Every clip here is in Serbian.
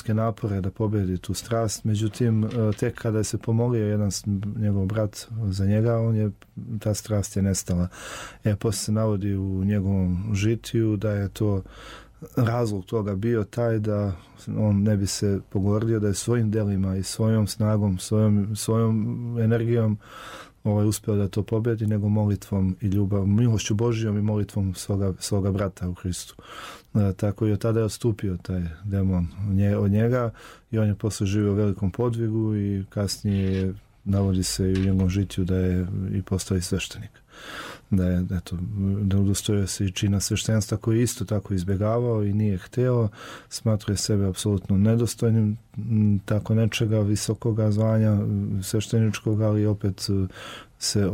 velike napore da pobjedi tu strast, međutim tek kada je se pomolio jedan njegov brat za njega, ta strast je nestala. Poslije se navodi u njegovom žitiju da je to razlog toga bio taj da on ne bi se pogordio, da je svojim delima i svojom snagom, svojom energijom uspio da to pobjedi, nego molitvom i ljubavom, milošću Božijom i molitvom svoga brata u Hristu. Tako i od tada je odstupio taj demon od njega i on je posle živio u velikom podvigu i kasnije navodi se i u njegovom žitiju da je i postao i sveštenik. Da udostojio se i čina sveštenstva koji isto tako izbjegavao i nije hteo, smatruje sebe apsolutno nedostojnim tako nečega visokoga zvanja svešteničkog, ali opet se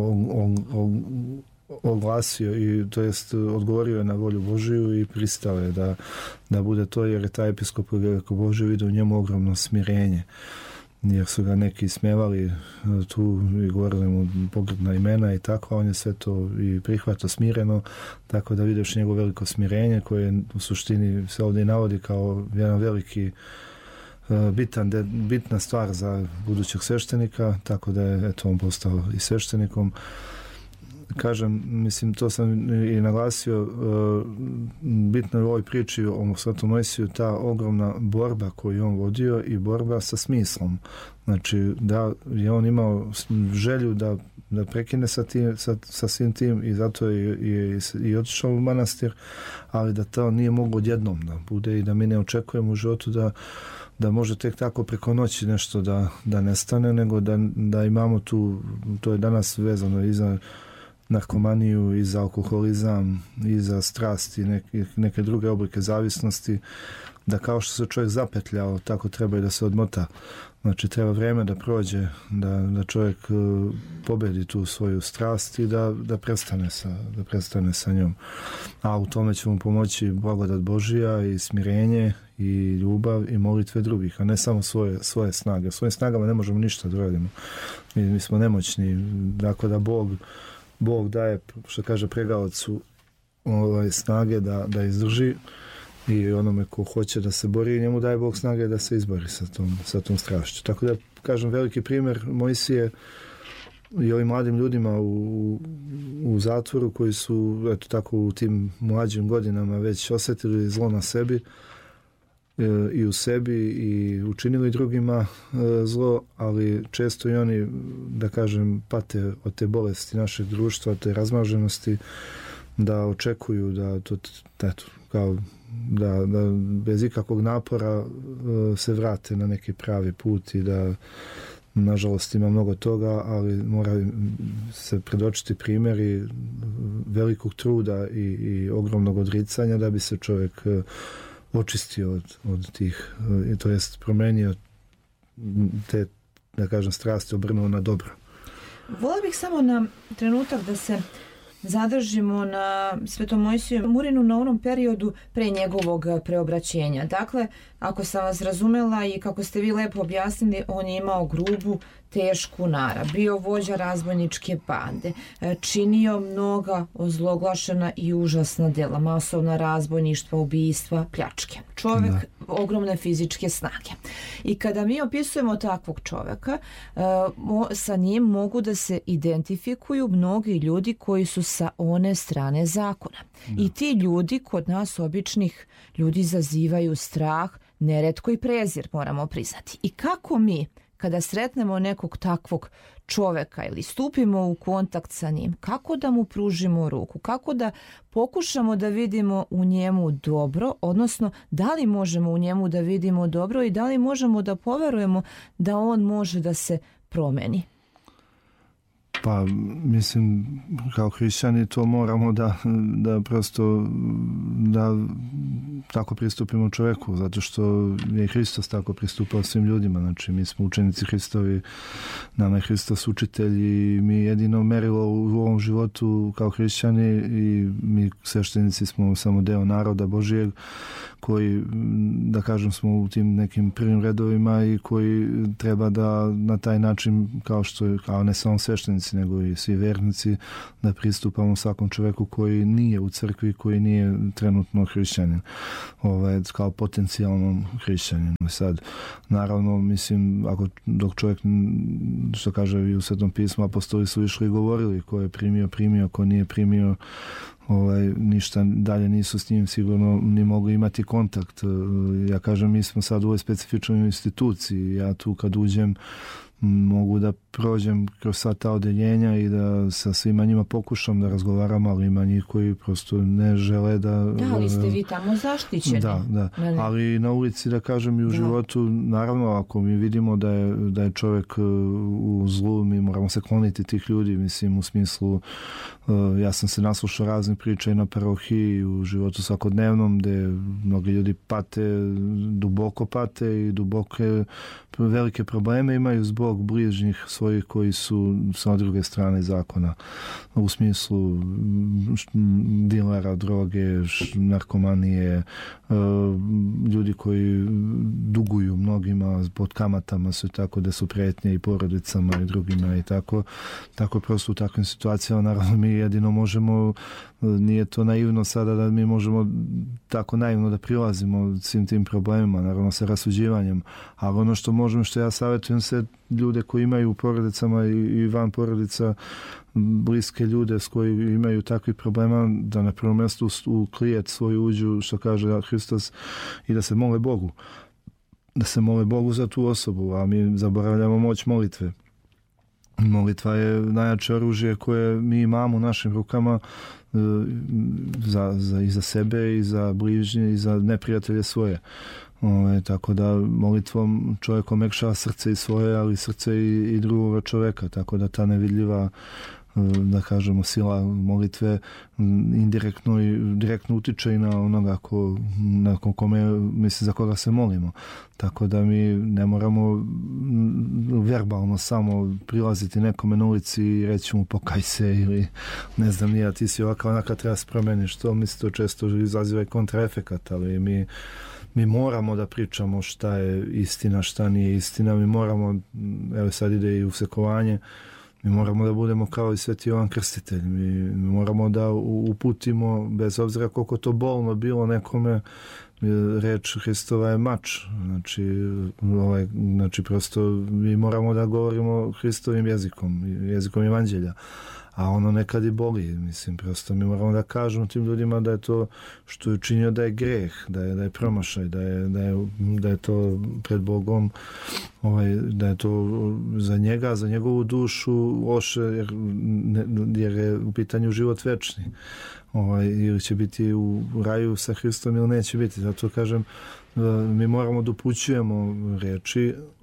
oglasio i to jest odgovorio je na volju Božiju i pristao je da bude to, jer je taj episkop Božiju vidio u njemu ogromno smirenje, jer su ga neki smjevali tu i govorili mu pogrdna imena i tako, a on je sve to i prihvatao smireno, tako da vidiš njegovo veliko smirenje koje u suštini se ovdje navodi kao jedan veliki bitna stvar za budućeg sveštenika, tako da je on postao i sveštenikom. Kažem, mislim, to sam i naglasio, bitno je u ovoj priči o Svetom Mojsiju ta ogromna borba koju on vodio i borba sa smislom. Znači, da je on imao želju da prekine sa svim tim i zato je i otišao u manastir, ali da to nije moglo odjednom da bude i da mi ne očekujemo u životu da može tek tako preko noći nešto da nestane, nego da imamo tu, to je danas vezano i za narkomaniju, i za alkoholizam, i za strast i neke druge oblike zavisnosti, da kao što se čovjek zapetljao, tako treba i da se odmota. Znači, treba vrijeme da prođe, da čovjek pobedi tu svoju strast i da prestane sa njom. A u tome će mu pomoći blagodat Božija i smirenje i ljubav i molitve drugih, a ne samo svoje snage. Svojim snagama ne možemo ništa da radimo. Mi smo nemoćni, dakle da Bog daje, što kaže, pregavacu snage da izdrži i onome ko hoće da se bori, njemu daje Bog snage da se izbori sa tom strašću. Tako da, kažem, veliki primjer Mojsije i ovim mladim ljudima u zatvoru koji su, eto tako, u tim mlađim godinama već osjetili zlo na sebi i u sebi i učinili drugima zlo, ali često i oni, da kažem, pate od te bolesti našeg društva, od te razmaženosti, da očekuju da bez ikakvog napora se vrate na neki pravi put i da, nažalost, ima mnogo toga, ali mora se predočiti primjeri velikog truda i ogromnog odricanja da bi se čovjek očistio od tih, to jest promenio te, da kažem, strasti, obrnuo na dobro. Volila bih samo na trenutak da se zadržimo na Svetom Mojsiju Murinu na onom periodu pre njegovog preobraćenja. Dakle, ako sam vas razumela i kako ste vi lepo objasnili, on je imao grubu, tešku narav, bio vođa razbojničke bande, činio mnoga ozloglašena i užasna dela, masovna razbojništva, ubistva, pljačke. Čovjek ogromne fizičke snage. I kada mi opisujemo takvog čovjeka, sa njim mogu da se identifikuju mnogi ljudi koji su sa one strane zakona. I ti ljudi kod nas, običnih ljudi, izazivaju strah, neretko i prezir, moramo priznati. I kako mi, kada sretnemo nekog takvog čovjeka ili stupimo u kontakt sa njim, kako da mu pružimo ruku, kako da pokušamo da vidimo u njemu dobro, odnosno da li možemo u njemu da vidimo dobro i da li možemo da poverujemo da on može da se promeni? Pa, mislim, kao hrišćani to moramo da prosto da tako pristupimo čovjeku, zato što je Hristos tako pristupao svim ljudima. Znači, mi smo učenici Hristovi, nama je Hristos učitelj i mi jedino merilo u ovom životu kao hrišćani i mi sveštenici smo samo deo naroda Božijeg koji, da kažem, smo u tim nekim prvim redovima i koji treba da na taj način, kao ne samo sveštenici, katolici, nego i svi vernici, da pristupamo svakom čovjeku koji nije u crkvi, koji nije trenutno hrišćanin, kao potencijalnom hrišćaninu. Sad, naravno, mislim, dok čovjek, što kaže i u Svetom pismu, apostoli su išli i govorili, ko je primio, ko nije primio, ništa dalje nisu s njim sigurno ni mogli imati kontakt. Ja kažem, mi smo sad u ovoj specifičnoj instituciji, ja tu kad uđem mogu da prođem kroz sva ta odeljenja i da sa svima njima pokušam da razgovaram, ali ima njih koji prosto ne žele da... Da, ali ste vi tamo zaštićeni. Da. Ali na ulici, da kažem, i u životu, naravno, ako mi vidimo da je čovjek u zlu, mi moramo se kloniti tih ljudi, mislim, u smislu, ja sam se naslušao raznih priča i na parohiji, u životu svakodnevnom, gde mnogi ljudi duboko pate i duboke velike probleme imaju zbog bližnjih svojih koji su sa druge strane zakona, u smislu dilera, droge, narkomanije, ljudi koji duguju mnogima pod kamatama su tako, da su prijetnje i porodicama i drugima i tako prosto u takvim situacijama naravno mi jedino možemo, nije to naivno sada da mi možemo tako naivno da prilazimo svim tim problemima, naravno sa rasuđivanjem, ali ono što možemo, što ja savjetujem sve ljude koji imaju u porodicama i van porodica bliske ljude s koji imaju takvih problema, da na prvom mjestu u klijet svoj uđu, što kaže Hristos, i da se mole Bogu. Da se mole Bogu za tu osobu, a mi zaboravljamo moć molitve. Molitva je najjače oružje koje mi imamo u našim rukama i za sebe i za bližnje i za neprijatelje svoje. Tako da molitvom čovjek omekšava srce i svoje, ali srce i drugog čovjeka, tako da ta nevidljiva, da kažemo, sila molitve indirektno i direktno utiče i na onoga za koga se molimo. Tako da mi ne moramo verbalno samo prilaziti nekome na ulici i reći mu pokaj se ili ne znam nija, ti si ovakav, onaka, treba se promeniš. To mislim, to često izaziva i kontraefekat, ali mi moramo da pričamo šta je istina, šta nije istina. Mi moramo, evo sad ide i usekovanje, mi moramo da budemo kao i Sveti Jovan Krstitelj. Mi moramo da uputimo, bez obzira koliko to bolno bilo nekome, reč Hristova je mač. Znači prosto mi moramo da govorimo Hristovim jezikom evanđelja. A ono nekad i boli, mislim, prosto mi moramo da kažemo tim ljudima da je to što je učinio da je greh, da je promašaj, da je to pred Bogom, da je to za njega, za njegovu dušu loše, jer je u pitanju život večni. Ili će biti u raju sa Hristom ili neće biti. Zato kažem, mi moramo da upućujemo reči